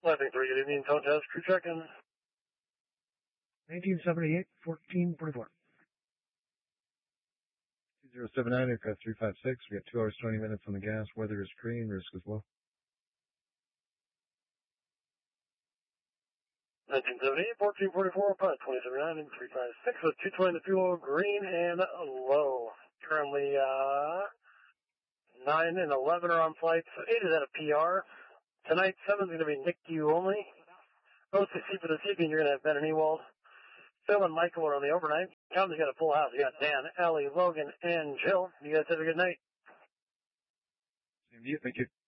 Landing 3, good evening, tone test, crew check-in. 1978, 1444. 2079, aircraft 356. We got 2 hours, 20 minutes on the gas. Weather is green, risk is low. 1978, 1444, pilot 2079 and 356 with 220 the fuel, green and low. Currently, 9 and 11 are on flights, 8 is at a PR. Tonight, 7 is going to be NICU only. OCC for this evening, you're going to have Ben and Ewald. Phil and Michael are on the overnight. Tom's got a full house. You got Dan, Ellie, Logan, and Jill. You guys have a good night. Same to you. Thank you.